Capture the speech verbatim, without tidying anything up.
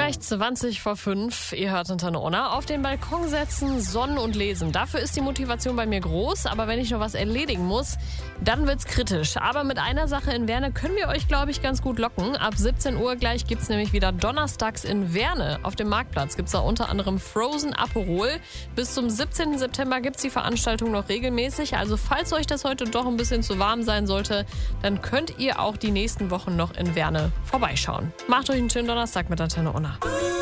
gleich zwanzig vor fünf. Ihr hört Antenne Unna. Auf den Balkon setzen, sonnen und lesen. Dafür ist die Motivation bei mir groß. Aber wenn ich noch was erledigen muss, dann wird's kritisch. Aber mit einer Sache in Werne können wir euch, glaube ich, ganz gut locken. Ab siebzehn Uhr gleich gibt's nämlich wieder donnerstags in Werne. Auf dem Marktplatz gibt's da unter anderem Frozen Aperol. Bis zum siebzehnten September gibt's die Veranstaltung noch regelmäßig. Also falls euch das heute doch ein bisschen zu warm sein sollte, dann könnt ihr auch die nächsten Wochen noch in Werne vorbeischauen. Macht euch einen schönen Donnerstag mit Antenne Unna.